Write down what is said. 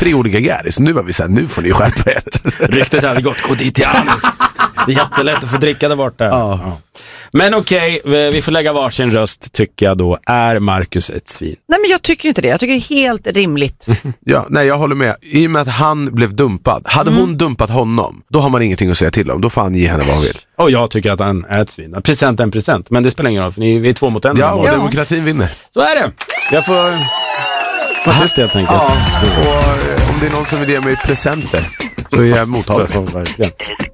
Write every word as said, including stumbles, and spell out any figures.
tre olika Gäris. Nu var vi såhär, nu får ni skärpa er. Ryktet hade gått, gå dit till Hannes. Det är jättelätt att få dricka där borta. Ja. Ja. Men okej, okay, vi får lägga varsin röst, tycker jag då. Är Marcus ett svin? Nej, men jag tycker inte det. Jag tycker det är helt rimligt. Ja, nej, jag håller med. I och med att han blev dumpad. Hade mm. hon dumpat honom, då har man ingenting att säga till om. Då får han ge henne vad han vill. Och jag tycker att han är ett svin. Present är en present. Men det spelar ingen roll, för ni, vi är två mot en. Ja, och ja. demokratin vinner. Så är det. Jag får... Vad tyst helt enkelt. Ja, och om det är någon som vill ge mig presenter så är jag mottagare. Verkligen.